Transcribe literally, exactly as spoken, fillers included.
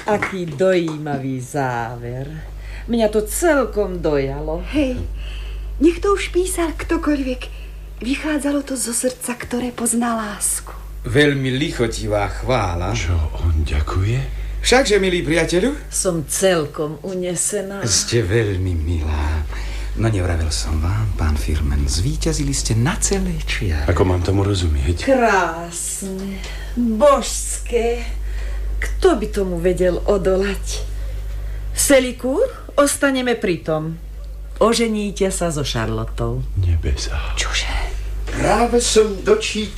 Aký dojímavý záver. Mňa to celkom dojalo. Hej, nech to už písal ktokoľvek. Vychádzalo to zo srdca, ktoré pozná lásku. Veľmi lichotivá chvála. Čo on ďakuje? Všakže, milý priateľu? Som celkom unesená. Ste veľmi milá. No nevravel som vám, pán Firman, zvíťazili ste na celej čiare. Ako mám tomu rozumieť? Krásne, božské. Kto by tomu vedel odolať? Selikúr, ostaneme pri tom. Oženíte sa so Šarlotou. Nebesá. Čože? Práve som dočítal